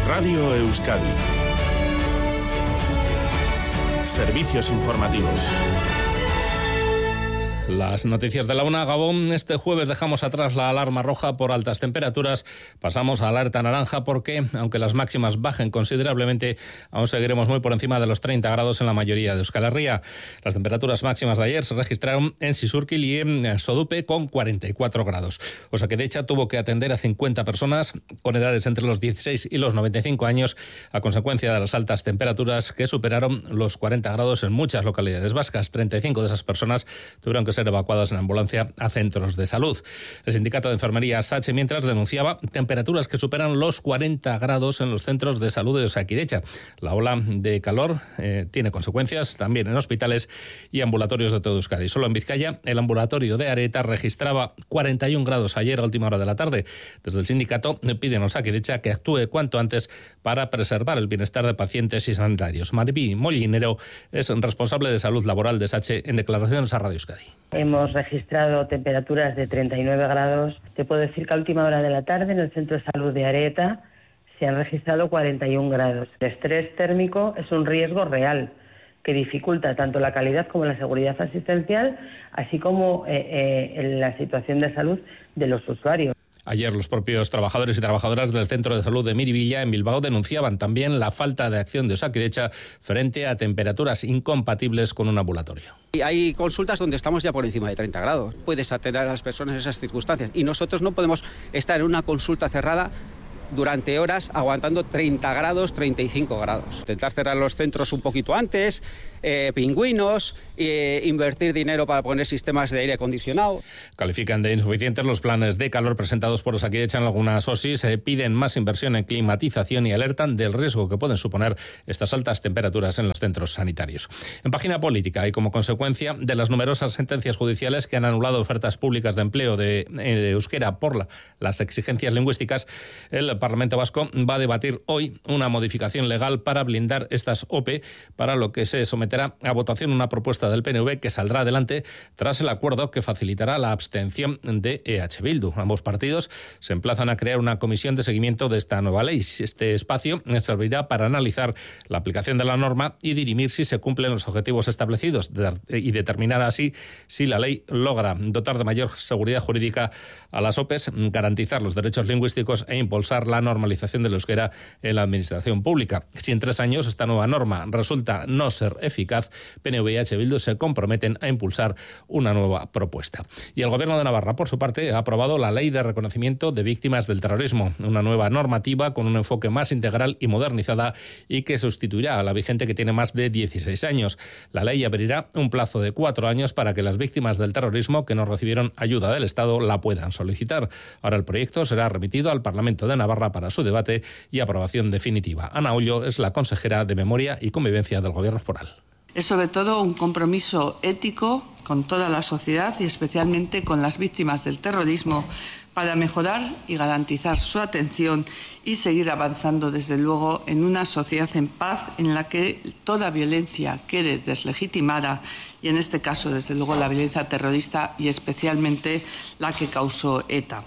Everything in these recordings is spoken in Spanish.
Radio Euskadi. Servicios informativos. Las noticias de la una. Gabón, este jueves dejamos atrás la alarma roja por altas temperaturas, pasamos a alerta naranja porque, aunque las máximas bajen considerablemente, aún seguiremos muy por encima de los 30 grados en la mayoría de Euskal Herria. Las temperaturas máximas de ayer se registraron en Sisurkil y en Sodupe con 44 grados. Osakidecha tuvo que atender a 50 personas con edades entre los 16 y los 95 años a consecuencia de las altas temperaturas que superaron los 40 grados en muchas localidades vascas. 35 de esas personas tuvieron que ser evacuadas en ambulancia a centros de salud. El sindicato de enfermería SACHE, mientras, denunciaba temperaturas que superan los 40 grados en los centros de salud de Osakidecha. La ola de calor tiene consecuencias también en hospitales y ambulatorios de todo Euskadi. Solo en Vizcaya, el ambulatorio de Areta registraba 41 grados ayer a última hora de la tarde. Desde el sindicato piden a Osakidecha que actúe cuanto antes para preservar el bienestar de pacientes y sanitarios. Maribí Mollinero es responsable de salud laboral de SACHE en declaraciones a Radio Euskadi. Hemos registrado temperaturas de 39 grados. Te puedo decir que a última hora de la tarde en el Centro de Salud de Areta se han registrado 41 grados. El estrés térmico es un riesgo real que dificulta tanto la calidad como la seguridad asistencial, así como la situación de salud de los usuarios. Ayer los propios trabajadores y trabajadoras del Centro de Salud de Miribilla en Bilbao denunciaban también la falta de acción de Osakidecha frente a temperaturas incompatibles con un ambulatorio. Hay consultas donde estamos ya por encima de 30 grados. Puedes atender a las personas en esas circunstancias y nosotros no podemos estar en una consulta cerrada durante horas aguantando 30 grados, 35 grados. Intentar cerrar los centros un poquito antes, pingüinos, invertir dinero para poner sistemas de aire acondicionado. Califican de insuficientes los planes de calor presentados por Osakidecha en algunas OSIs, piden más inversión en climatización y alertan del riesgo que pueden suponer estas altas temperaturas en los centros sanitarios. En página política y como consecuencia de las numerosas sentencias judiciales que han anulado ofertas públicas de empleo de euskera por las exigencias lingüísticas, el Parlamento Vasco va a debatir hoy una modificación legal para blindar estas OPE, para lo que se someterá a votación una propuesta del PNV que saldrá adelante tras el acuerdo que facilitará la abstención de EH Bildu. Ambos partidos se emplazan a crear una comisión de seguimiento de esta nueva ley. Este espacio servirá para analizar la aplicación de la norma y dirimir si se cumplen los objetivos establecidos y determinar así si la ley logra dotar de mayor seguridad jurídica a las OPEs, garantizar los derechos lingüísticos e impulsar la normalización del euskera en la administración pública. Si en 3 años esta nueva norma resulta no ser eficaz, PNV y EH Bildu se comprometen a impulsar una nueva propuesta. Y el Gobierno de Navarra, por su parte, ha aprobado la Ley de Reconocimiento de Víctimas del Terrorismo, una nueva normativa con un enfoque más integral y modernizada y que sustituirá a la vigente que tiene más de 16 años. La ley abrirá un plazo de 4 años para que las víctimas del terrorismo que no recibieron ayuda del Estado la puedan solicitar. Ahora el proyecto será remitido al Parlamento de Navarra para su debate y aprobación definitiva. Ana Ollo es la consejera de Memoria y Convivencia del Gobierno foral. Es sobre todo un compromiso ético con toda la sociedad y especialmente con las víctimas del terrorismo para mejorar y garantizar su atención y seguir avanzando desde luego en una sociedad en paz en la que toda violencia quede deslegitimada y en este caso desde luego la violencia terrorista y especialmente la que causó ETA.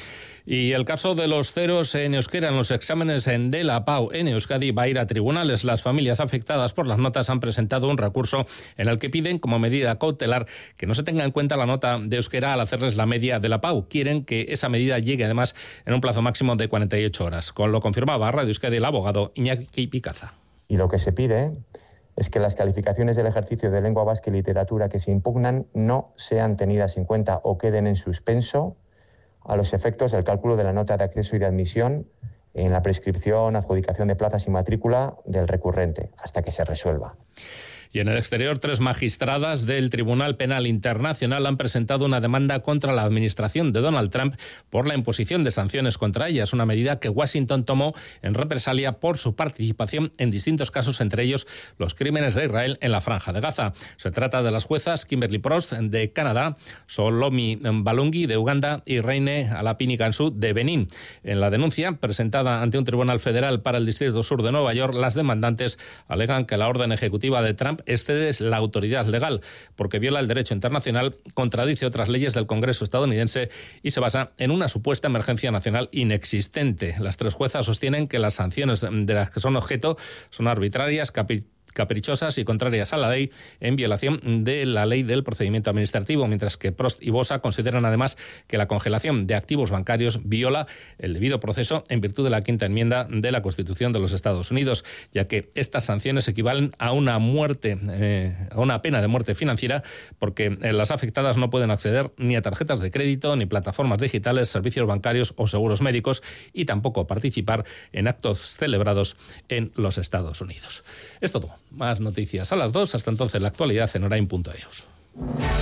Y el caso de los ceros en euskera en los exámenes de la PAU en Euskadi va a ir a tribunales. Las familias afectadas por las notas han presentado un recurso en el que piden como medida cautelar que no se tenga en cuenta la nota de euskera al hacerles la media de la PAU. Quieren que esa medida llegue además en un plazo máximo de 48 horas. Lo confirmaba a Radio Euskadi el abogado Iñaki Picaza. Y lo que se pide es que las calificaciones del ejercicio de lengua vasca y literatura que se impugnan no sean tenidas en cuenta o queden en suspenso a los efectos del cálculo de la nota de acceso y de admisión en la prescripción, adjudicación de plazas y matrícula del recurrente, hasta que se resuelva. Y en el exterior, 3 magistradas del Tribunal Penal Internacional han presentado una demanda contra la administración de Donald Trump por la imposición de sanciones contra ellas, una medida que Washington tomó en represalia por su participación en distintos casos, entre ellos los crímenes de Israel en la Franja de Gaza. Se trata de las juezas Kimberly Prost de Canadá, Solomi Balungi de Uganda y Reine Alapini Kansu de Benín. En la denuncia presentada ante un tribunal federal para el Distrito Sur de Nueva York, las demandantes alegan que la orden ejecutiva de Trump excede la autoridad legal porque viola el derecho internacional, contradice otras leyes del Congreso estadounidense y se basa en una supuesta emergencia nacional inexistente. Las 3 juezas sostienen que las sanciones de las que son objeto son arbitrarias, caprichosas y contrarias a la ley, en violación de la ley del procedimiento administrativo, mientras que Prost y Bosa consideran además que la congelación de activos bancarios viola el debido proceso en virtud de la 5ª enmienda de la Constitución de los Estados Unidos, ya que estas sanciones equivalen a una pena de muerte financiera, porque las afectadas no pueden acceder ni a tarjetas de crédito, ni plataformas digitales, servicios bancarios o seguros médicos, y tampoco participar en actos celebrados en los Estados Unidos. Es todo. Más noticias a las 2. Hasta entonces, la actualidad en Orain.eus.